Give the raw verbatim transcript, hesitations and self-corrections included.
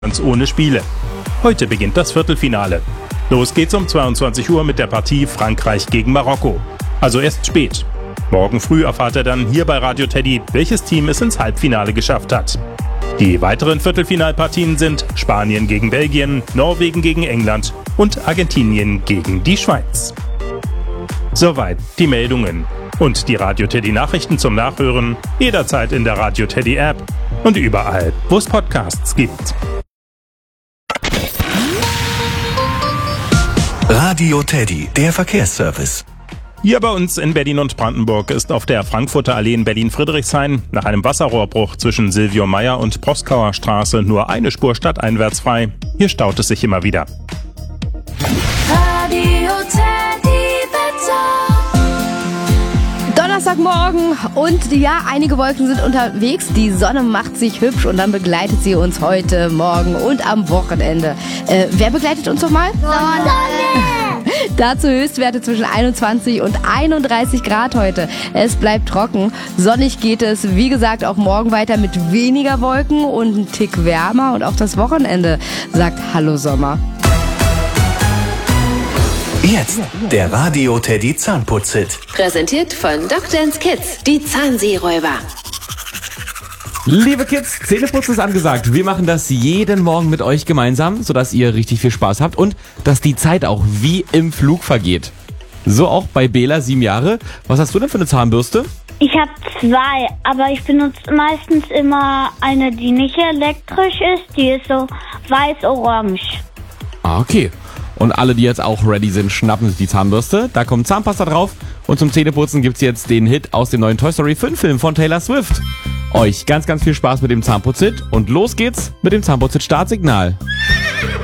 ohne Spiele. Heute beginnt das Viertelfinale. Los geht's um zweiundzwanzig Uhr mit der Partie Frankreich gegen Marokko. Also erst spät. Morgen früh erfahrt er dann hier bei Radio Teddy, welches Team es ins Halbfinale geschafft hat. Die weiteren Viertelfinalpartien sind Spanien gegen Belgien, Norwegen gegen England und Argentinien gegen die Schweiz. Soweit die Meldungen. Und die Radio Teddy Nachrichten zum Nachhören jederzeit in der Radio Teddy App und überall, wo es Podcasts gibt. Radio Teddy, der Verkehrsservice. Hier bei uns in Berlin und Brandenburg ist auf der Frankfurter Allee in Berlin-Friedrichshain nach einem Wasserrohrbruch zwischen Silvio Meyer und Proskauer Straße nur eine Spur stadteinwärts frei. Hier staut es sich immer wieder. Radio Teddy Wetter. Donnerstagmorgen und ja, einige Wolken sind unterwegs. Die Sonne macht sich hübsch und dann begleitet sie uns heute, morgen und am Wochenende. Äh, wer begleitet uns nochmal? Sonne. Dazu Höchstwerte zwischen einundzwanzig und einunddreißig Grad heute. Es bleibt trocken. Sonnig geht es, wie gesagt, auch morgen weiter mit weniger Wolken und ein Tick wärmer. Und auch das Wochenende sagt Hallo Sommer. Jetzt der Radio Teddy Zahnputz-Hit. Präsentiert von Doctors Kids, die Zahnseeräuber. Liebe Kids, Zähneputzen ist angesagt. Wir machen das jeden Morgen mit euch gemeinsam, sodass ihr richtig viel Spaß habt und dass die Zeit auch wie im Flug vergeht. So auch bei Bela, sieben Jahre. Was hast du denn für eine Zahnbürste? Ich habe zwei, aber ich benutze meistens immer eine, die nicht elektrisch ist. Die ist so weiß-orange. Ah, okay. Und alle, die jetzt auch ready sind, schnappen sich die Zahnbürste. Da kommt Zahnpasta drauf. Und zum Zähneputzen gibt's jetzt den Hit aus dem neuen Toy Story fünf Film von Taylor Swift. Euch ganz, ganz viel Spaß mit dem Zahnputz-Hit. Und los geht's mit dem Zahnputz-Hit Startsignal.